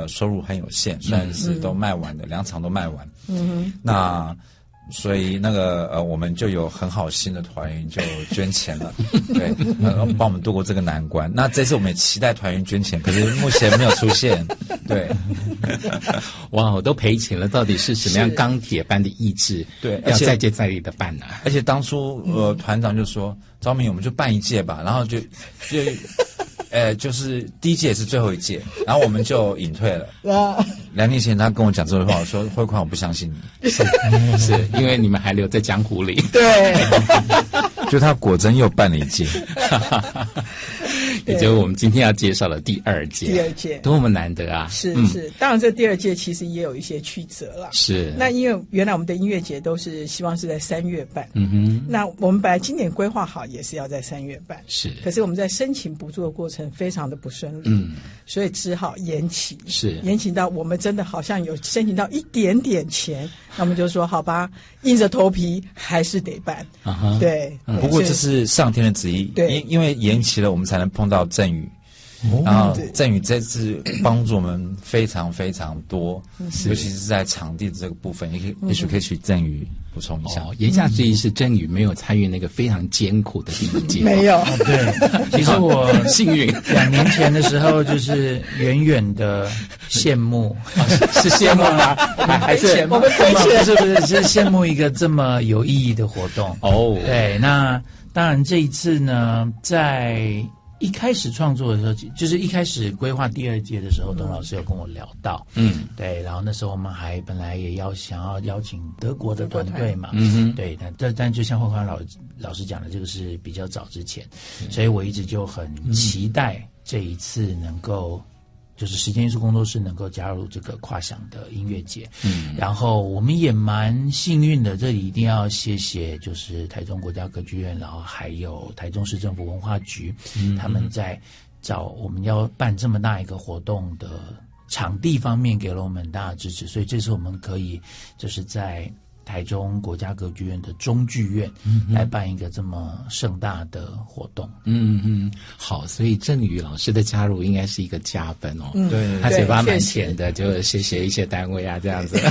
的收入很有限，虽然是都卖完的，2场都卖完。那所以我们就有很好心的团员就捐钱了，对，帮我们度过这个难关。那这次我们也期待团员捐钱，可是目前没有出现。对， 哇，我都赔钱了，到底是什么样钢铁般的意志？ 对， 要再接再厉的办啊！ 而且当初团长就说：“昭明，我们就办一届吧。”然后就是第一届也是最后一届，然后我们就隐退了。2年前他跟我讲这句话，我说：“慧宽，我不相信你。” 是因为你们还留在江湖里。 对， 就他果真又办了一届。 也就是我们今天要介绍的第二届，多么难得啊！ 是，当然这第二届其实也有一些曲折了。 是， 那因为原来我们的音乐节都是希望是在3月办，那我们本来今年规划好也是要在3月办， 是， 可是我们在申请补助的过程非常的不顺利，所以只好延期，延期到我们真的好像有申请到一点点钱，那我们就说好吧，硬着头皮还是得办。对， 不过这是上天的旨意， 对， 因为延期了，我们才能碰到振宇。然后振宇这次帮助我们非常非常多，尤其是在场地的这个部分，也许可以请振宇补充一下。 言下之意是振宇没有参与那个非常艰苦的第一届。 没有， 对，其实我幸运 2年前的时候就是远远的羡慕， 是羡慕吗？还是我们亏钱？ 不是羡慕一个这么有意义的活动哦。对，那当然这一次呢，在一开始创作的时候，就是一开始规划第二届的时候，董老师有跟我聊到，对，然后那时候我们还本来也想要邀请德国的团队嘛，对，但就像慧宽老师讲的，这个是比较早之前，所以我一直就很期待这一次能够。就是时间艺术工作室能够加入这个跨响的音乐节，然后我们也蛮幸运的，这里一定要谢谢就是台中国家歌剧院，然后还有台中市政府文化局，他们在找我们要办这么大一个活动的场地方面给了我们很大的支持，所以这次我们可以就是在台中国家歌剧院的中剧院来办一个这么盛大的活动。 好，所以振宇老师的加入应该是一个加分哦。 对， 他嘴巴蛮甜的，就谢谢一些单位啊这样子。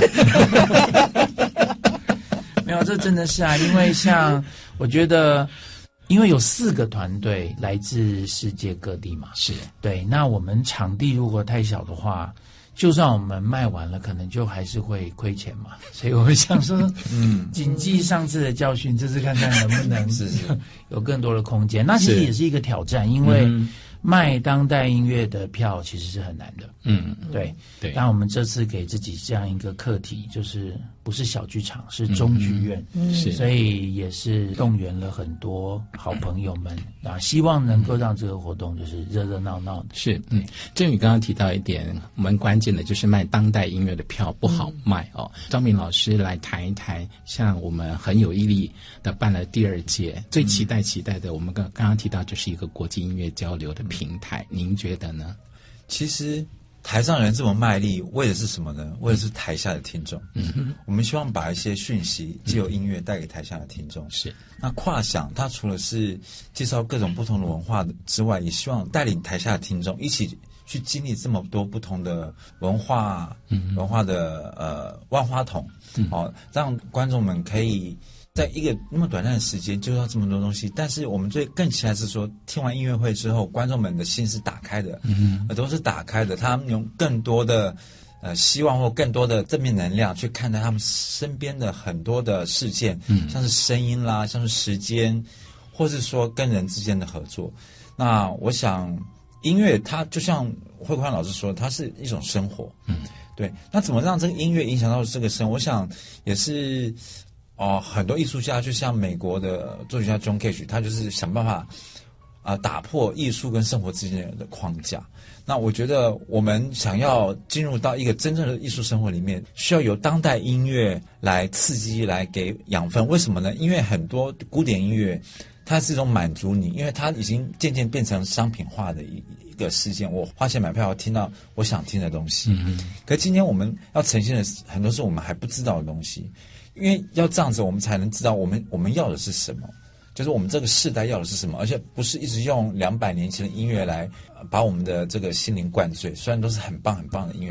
没有，这真的是啊，因为像我觉得。因为有4个团队来自世界各地嘛， 是对。那我们场地如果太小的话，就算我们卖完了，可能就还是会亏钱嘛。所以我想说，谨记上次的教训，这次看看能不能有更多的空间。那其实也是一个挑战，因为卖当代音乐的票其实是很难的。对。但我们这次给自己这样一个课题，就是不是小剧场，是中剧院，所以也是动员了很多好朋友们啊，希望能够让这个活动就是热热闹闹的。 是，振宇刚刚提到一点蛮关键的，就是卖当代音乐的票不好卖哦。昭明老师来谈一谈，像我们很有毅力的办了第2届，最期待的，我们刚刚提到就是一个国际音乐交流的平台，您觉得呢？ 其实台上人这么卖力，为的是什么呢？为的是台下的听众。我们希望把一些讯息藉由音乐带给台下的听众。 是， 那跨响它除了是介绍各种不同的文化之外，也希望带领台下的听众一起去经历这么多不同的文化的万花筒，让观众们可以在一个那么短暂的时间就到这么多东西。但是我们更期待是说，听完音乐会之后，观众们的心是打开的，耳朵是打开的，他们用更多的希望或更多的正面能量去看待他们身边的很多的事件，像是声音啦，像是时间，或是说跟人之间的合作。那我想音乐它就像慧宽老师说，它是一种生活，对。那怎么让这个音乐影响到这个生活？我想也是很多艺术家，就像美国的作曲家 John Cage， 他就是想办法打破艺术跟生活之间的框架。那我觉得我们想要进入到一个真正的艺术生活里面，需要由当代音乐来刺激，来给养分。为什么呢？因为很多古典音乐它是一种满足你，因为它已经渐渐变成商品化的一个事件。我花钱买票，听到我想听的东西。可今天我们要呈现的很多是我们还不知道的东西。因为要这样子，我们才能知道我们要的是什么，就是我们这个世代要的是什么，而且不是一直用200年前的音乐来把我们的这个心灵灌醉。虽然都是很棒很棒的音乐。